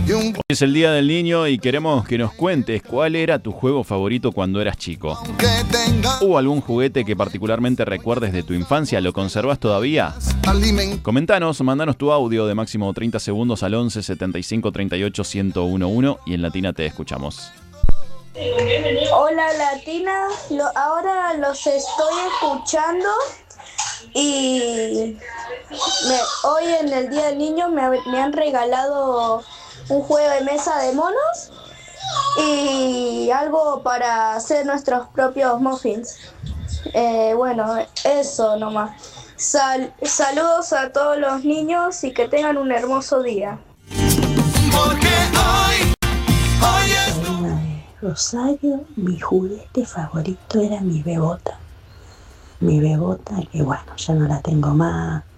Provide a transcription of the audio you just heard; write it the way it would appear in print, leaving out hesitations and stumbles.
Hoy es el Día del Niño y queremos que nos cuentes cuál era tu juego favorito cuando eras chico. ¿Hubo algún juguete que particularmente recuerdes de tu infancia? ¿Lo conservas todavía? Comentanos, mandanos tu audio de máximo 30 segundos al 11 75 38 1011 y en Latina te escuchamos. Hola Latina, ahora los estoy escuchando y hoy en el Día del Niño me han regalado un juego de mesa de monos y algo para hacer nuestros propios muffins. Bueno, eso nomás. Saludos a todos los niños y que tengan un hermoso día. Porque hoy es Rosario, mi juguete favorito era mi bebota. Mi bebota, que bueno, ya no la tengo más.